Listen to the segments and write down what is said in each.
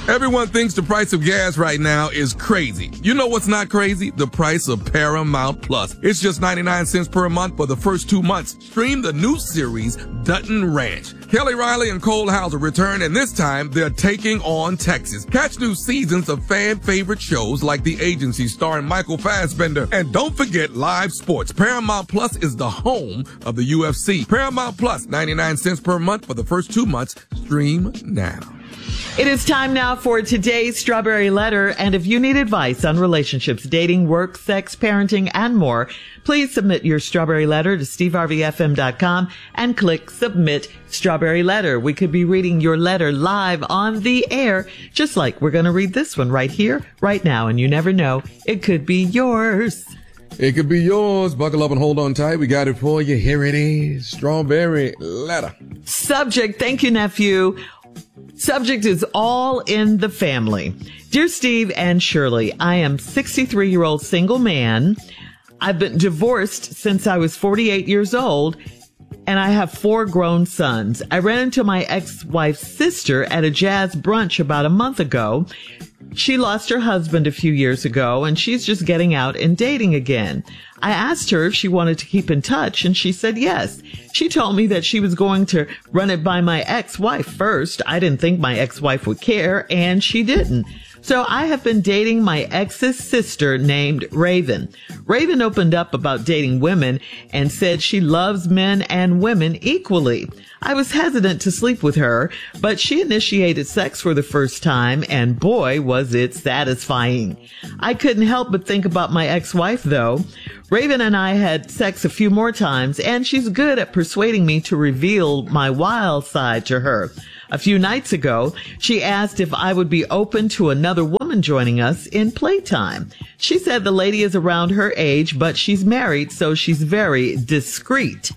Everyone thinks the price of gas right now is crazy. You know what's not crazy? The price of Paramount Plus. It's just 99 cents per month for the first 2 months. Stream the new series, Dutton Ranch. Kelly Riley and Cole Hauser return, and this time they're taking on Texas. Catch new seasons of fan-favorite shows like The Agency starring Michael Fassbender. And don't forget live sports. Paramount Plus is the home of the UFC. Paramount Plus, 99 cents per month for the first 2 months. Stream now. It is time now for today's Strawberry Letter. And if you need advice on relationships, dating, work, sex, parenting, and more, please submit your Strawberry Letter to steveharveyfm.com and click Submit Strawberry Letter. We could be reading your letter live on the air, just like we're going to read this one right here, right now. And you never know, it could be yours. It could be yours. Buckle up and hold on tight. We got it for you. Here it is. Strawberry Letter. Subject, thank you, nephew. Subject is all in the family. Dear Steve and Shirley, I am 63-year-old single man. I've been divorced since I was 48 years old, and I have 4 grown sons. I ran into my ex-wife's sister at a jazz brunch about a month ago. She lost her husband a few years ago, and she's just getting out and dating again. I asked her if she wanted to keep in touch, and she said yes. She told me that she was going to run it by my ex-wife first. I didn't think my ex-wife would care, and she didn't. So I have been dating my ex's sister named Raven. Raven opened up about dating women and said she loves men and women equally. I was hesitant to sleep with her, but she initiated sex for the first time, and boy, was it satisfying. I couldn't help but think about my ex-wife, though. Raven and I had sex a few more times, and she's good at persuading me to reveal my wild side to her. A few nights ago, she asked if I would be open to another woman joining us in playtime. She said the lady is around her age, but she's married, so she's very discreet.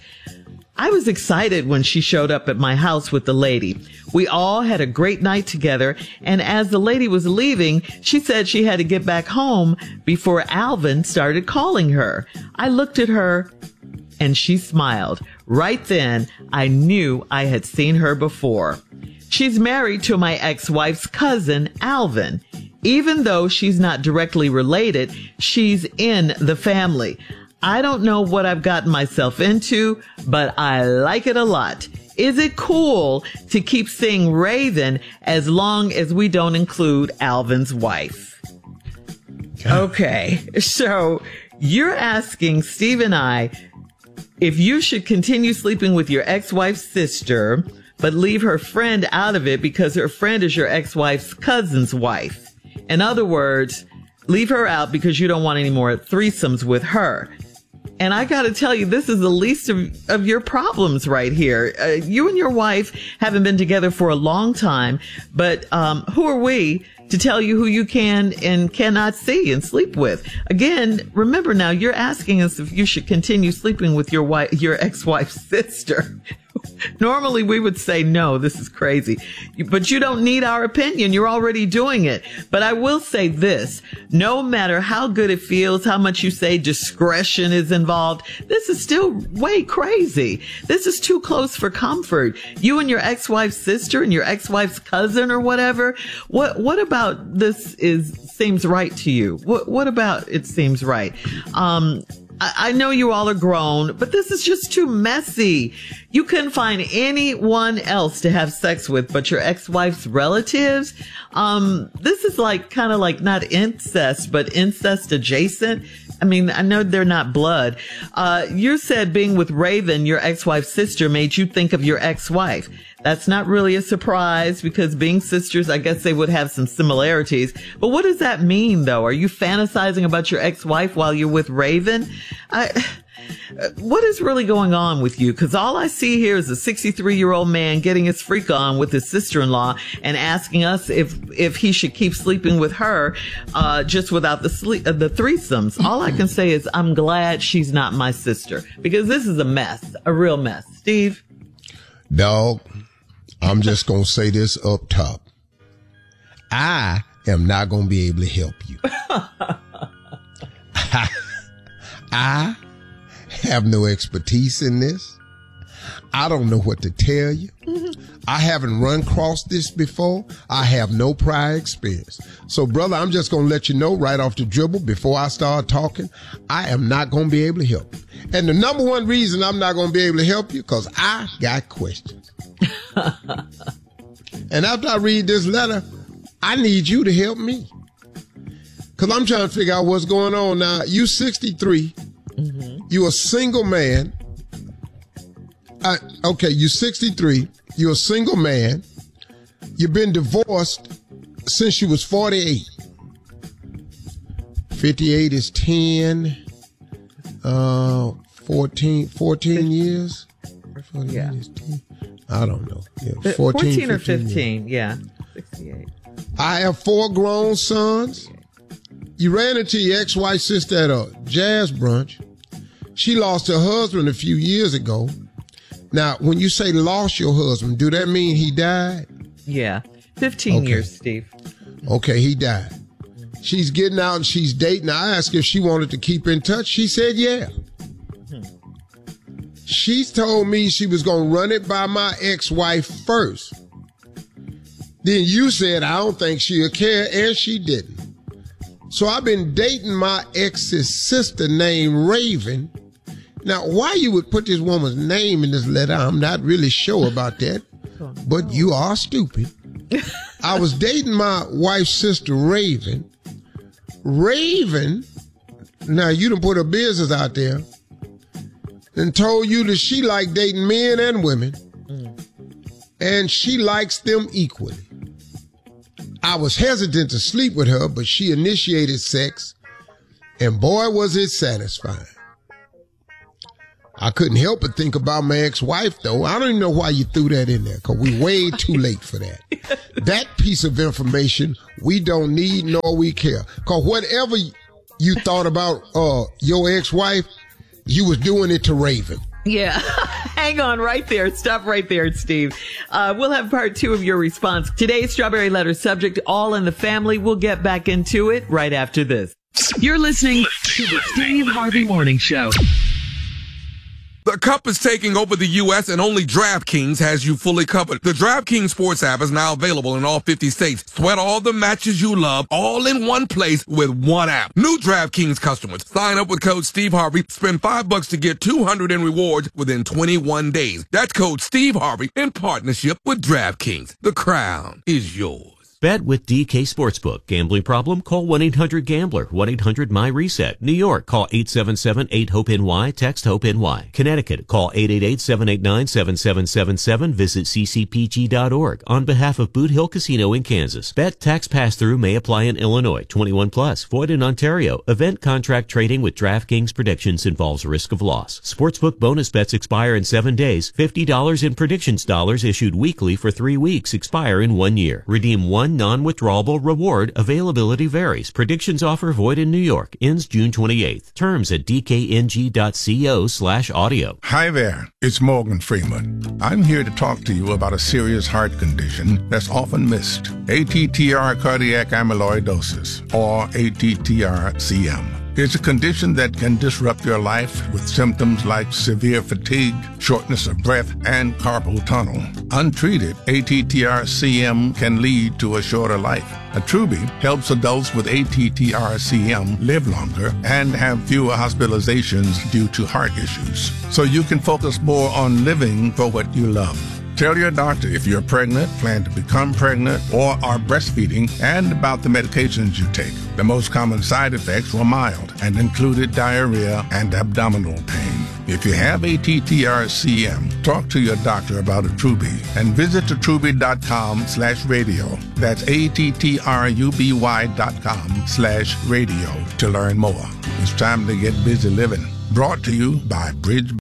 I was excited when she showed up at my house with the lady. We all had a great night together, and as the lady was leaving, she said she had to get back home before Alvin started calling her. I looked at her, and she smiled. Right then, I knew I had seen her before. She's married to my ex-wife's cousin, Alvin. Even though she's not directly related, she's in the family. I don't know what I've gotten myself into, but I like it a lot. Is it cool to keep seeing Raven as long as we don't include Alvin's wife? Okay, so you're asking Steve and I if you should continue sleeping with your ex-wife's sister, but leave her friend out of it because her friend is your ex-wife's cousin's wife. In other words, leave her out because you don't want any more threesomes with her. And I got to tell you, this is the least of your problems right here. You and your wife haven't been together for a long time, but who are we to tell you who you can and cannot see and sleep with? Again, remember now, you're asking us if you should continue sleeping with your ex-wife's sister. Normally we would say, no, this is crazy. But you don't need our opinion. You're already doing it. But I will say this, no matter how good it feels, how much you say discretion is involved, this is still way crazy. This is too close for comfort. You and your ex-wife's sister and your ex-wife's cousin or whatever. What about this seems right to you? What about it seems right? I know you all are grown, but this is just too messy. You couldn't find anyone else to have sex with but your ex-wife's relatives. This is kind of like not incest, but incest adjacent. I mean, I know they're not blood. You said being with Raven, your ex-wife's sister, made you think of your ex-wife. That's not really a surprise because being sisters, I guess they would have some similarities. But what does that mean, though? Are you fantasizing about your ex-wife while you're with Raven? What is really going on with you? Because all I see here is a 63-year-old man getting his freak on with his sister-in-law and asking us if he should keep sleeping with her just without the threesomes. All I can say is I'm glad she's not my sister because this is a mess, a real mess. Steve? Dog, I'm just going to say this up top. I am not going to be able to help you. I have no expertise in this. I don't know what to tell you. I haven't run across this before. I have no prior experience. So, brother, I'm just going to let you know right off the dribble before I start talking, I am not going to be able to help you. And the number one reason I'm not going to be able to help you, because I got questions. And after I read this letter, I need you to help me. Because I'm trying to figure out what's going on now. You 63. Mm-hmm. You a single man. Okay, you 63. You're a single man. You've been divorced since you was 48. 58 is 10, 14 years. 48 yeah. is 10. I don't know. Yeah, 14 or 15, yeah. 68. I have 4 grown sons. You ran into your ex-wife's sister at a jazz brunch. She lost her husband a few years ago. Now, when you say lost your husband, do that mean he died? Yeah, 15 years, Steve. Okay, he died. She's getting out and she's dating. I asked if she wanted to keep in touch. She said, yeah. She's told me she was going to run it by my ex-wife first. Then you said, I don't think she'll care, and she didn't. So I've been dating my ex's sister named Raven. Now, why you would put this woman's name in this letter, I'm not really sure about that, but you are stupid. I was dating my wife's sister, Raven. Raven, now you done put her business out there and told you that she like dating men and women, and she likes them equally. I was hesitant to sleep with her, but she initiated sex, and boy, was it satisfying. I couldn't help but think about my ex-wife, though. I don't even know why you threw that in there, because we way too late for that. That piece of information we don't need nor we care. Because whatever you thought about your ex-wife, you was doing it to Raven. Yeah. Hang on right there. Stop right there, Steve. We'll have part 2 of your response. Today's Strawberry Letter subject, All in the Family. We'll get back into it right after this. You're listening to the Steve Harvey Morning Show. The Cup is taking over the U.S. and only DraftKings has you fully covered. The DraftKings Sports app is now available in all 50 states. Sweat all the matches you love all in one place with one app. New DraftKings customers, sign up with code Steve Harvey. Spend $5 to get $200 in rewards within 21 days. That's code Steve Harvey in partnership with DraftKings. The crown is yours. Bet with DK Sportsbook. Gambling problem? Call 1-800-GAMBLER. 1-800-MY-RESET. New York, call 877-8-HOPE-NY. Text HOPE-NY. Connecticut, call 888-789-7777. Visit ccpg.org. On behalf of Boot Hill Casino in Kansas. Bet tax pass-through may apply in Illinois. 21 plus. Void in Ontario. Event contract trading with DraftKings predictions involves risk of loss. Sportsbook bonus bets expire in 7 days. $50 in predictions dollars issued weekly for 3 weeks. Expire in 1 year. Redeem one non-withdrawable reward. Availability varies. Predictions offer void in New York. Ends June 28th. Terms at dkng.co/audio. Hi there. It's Morgan Freeman. I'm here to talk to you about a serious heart condition that's often missed. ATTR cardiac amyloidosis, or ATTR-CM. It's a condition that can disrupt your life with symptoms like severe fatigue, shortness of breath, and carpal tunnel. Untreated, ATTR-CM can lead to a shorter life. Attruby helps adults with ATTR-CM live longer and have fewer hospitalizations due to heart issues. So you can focus more on living for what you love. Tell your doctor if you're pregnant, plan to become pregnant, or are breastfeeding, and about the medications you take. The most common side effects were mild and included diarrhea and abdominal pain. If you have ATTR-CM, talk to your doctor about Attruby and visit attruby.com/radio. That's ATTRUBY.com/radio to learn more. It's time to get busy living. Brought to you by Bridge.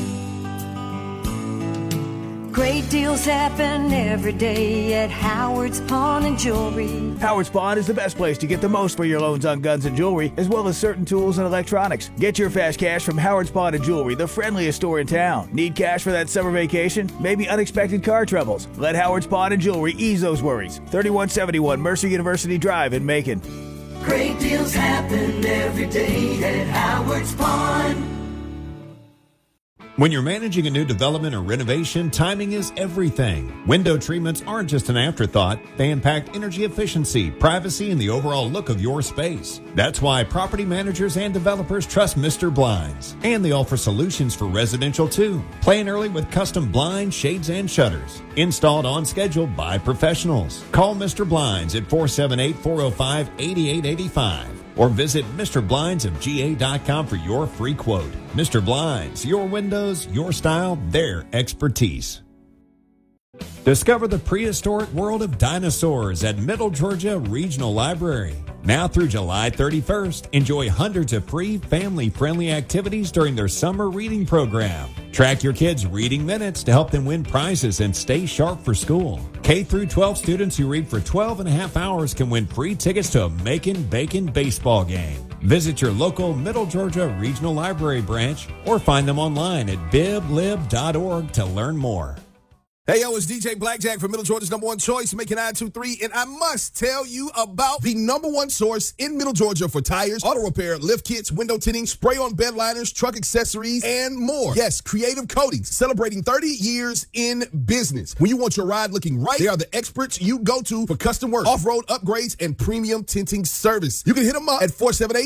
Great deals happen every day at Howard's Pawn and Jewelry. Howard's Pawn is the best place to get the most for your loans on guns and jewelry, as well as certain tools and electronics. Get your fast cash from Howard's Pawn and Jewelry, the friendliest store in town. Need cash for that summer vacation? Maybe unexpected car troubles? Let Howard's Pawn and Jewelry ease those worries. 3171 Mercer University Drive in Macon. Great deals happen every day at Howard's Pawn. When you're managing a new development or renovation, timing is everything. Window treatments aren't just an afterthought. They impact energy efficiency, privacy, and the overall look of your space. That's why property managers and developers trust Mr. Blinds. And they offer solutions for residential too. Plan early with custom blinds, shades, and shutters. Installed on schedule by professionals. Call Mr. Blinds at 478-405-8885. Or visit MrBlindsofGA.com for your free quote. Mr. Blinds, your windows, your style, their expertise. Discover the prehistoric world of dinosaurs at Middle Georgia Regional Library. Now through July 31st, enjoy hundreds of free family-friendly activities during their summer reading program. Track your kids' reading minutes to help them win prizes and stay sharp for school. K through 12 students who read for 12 and a half hours can win free tickets to a Makin' Bacon baseball game. Visit your local Middle Georgia Regional Library branch or find them online at biblib.org to learn more. Hey, yo, it's DJ Blackjack from Middle Georgia's number one choice, Making 923, and I must tell you about the number one source in Middle Georgia for tires, auto repair, lift kits, window tinting, spray-on bed liners, truck accessories, and more. Yes, Creative Coatings, celebrating 30 years in business. When you want your ride looking right, they are the experts you go to for custom work, off-road upgrades, and premium tinting service. You can hit them up at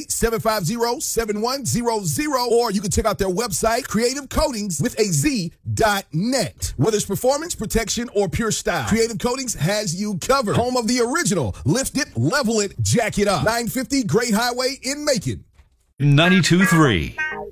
478-750-7100, or you can check out their website, creativecoatings.net. Whether it's performance, protection, or pure style, Creative Coatings has you covered. Home of the original. Lift it, level it, jack it up. 950 Great Highway in Macon. 92.3